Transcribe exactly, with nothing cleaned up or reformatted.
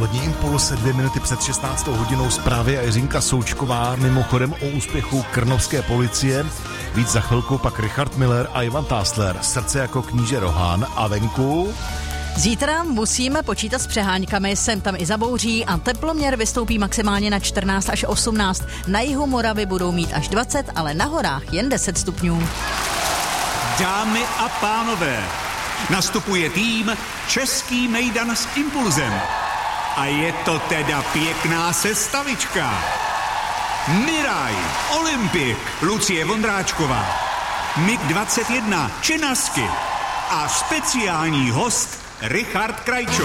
Odpolední impuls, dvě minuty před šestnáctou hodinou, zprávy a Jiřinka Součková, mimochodem o úspěchu krnovské policie. Víc za chvilku pak Richard Miller a Ivan Tásler, Srdce jako kníže Rohán a venku. Zítra musíme počítat s přeháňkami, sem tam i zabouří a teploměr vystoupí maximálně na čtrnáct až osmnáct. Na jihu Moravy budou mít až dvacet, ale na horách jen deset stupňů. Dámy a pánové, nastupuje tým Český mejdan s impulzem. A je to teda pěkná sestavička. Miraj, Olympik, Lucie Vondráčková, Mik dvacet jedna, Čenasky a speciální host Richard Krajčo.